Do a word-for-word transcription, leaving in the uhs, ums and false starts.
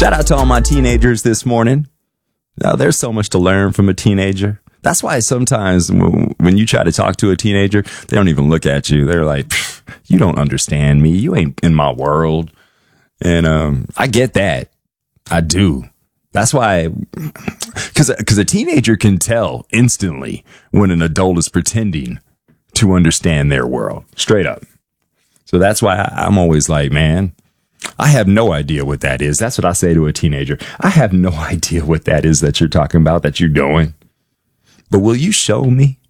Shout out to all my teenagers this morning. Now, there's so much to learn from a teenager. That's why sometimes when you try to talk to a teenager, they don't even look at you. They're like, you don't understand me. You ain't in my world. And um, I get that. I do. That's why, because because a teenager can tell instantly when an adult is pretending to understand their world. Straight up. So that's why I'm always like, man, I have no idea what that is. That's what I say to a teenager. I have no idea what that is that you're talking about, that you're doing. But will you show me?